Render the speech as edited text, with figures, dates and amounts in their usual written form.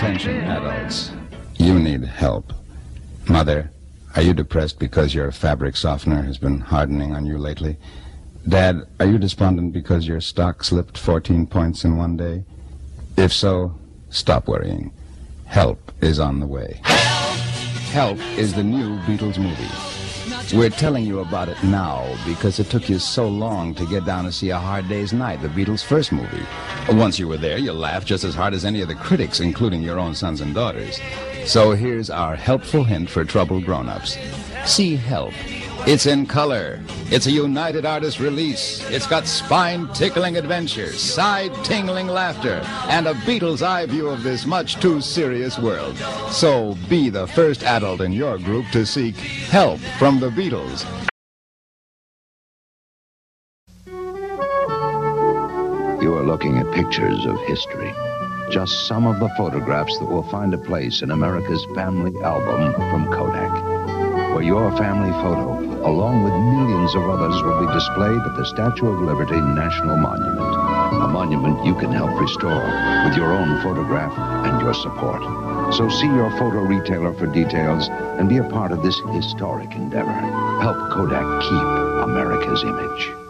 Attention, adults. You need help. Mother, are you depressed because your fabric softener has been hardening on you lately? Dad, are you despondent because your stock slipped 14 points in one day? If so, stop worrying. Help is on the way. Help is the new Beatles movie. We're telling you about it now because it took you so long to get down to see A Hard Day's Night, the Beatles' first movie. Once you were there, you'll laugh just as hard as any of the critics, including your own sons and daughters. So here's our helpful hint for troubled grown-ups. See Help. It's in color. It's a United Artists release. It's got spine-tickling adventure, side-tingling laughter, and a Beatles' eye view of this much too serious world. So be the first adult in your group to seek help from the Beatles. You are looking at pictures of history. Just some of the photographs that will find a place in America's family album from Kodak, where your family photo, along with millions of others, will be displayed at the Statue of Liberty National Monument, a monument you can help restore with your own photograph and your support. So see your photo retailer for details and be a part of this historic endeavor. Help Kodak keep America's image.